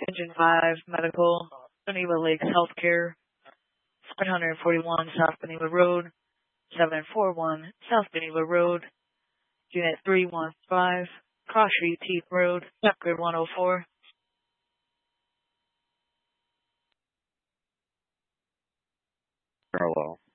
Engine 5 Medical, Geneva Lakes Healthcare, 741 South Geneva Road, 741 South Geneva Road, Unit 315, Cross Street, Teeth Road, Grid 104. Hello.